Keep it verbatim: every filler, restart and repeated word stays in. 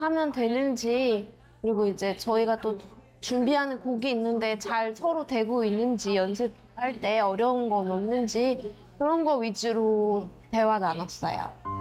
하면 되는지, 그리고 이제 저희가 또 준비하는 곡이 있는데 잘 서로 되고 있는지, 연습할 때 어려운 건 없는지, 그런 거 위주로 대화 나눴어요.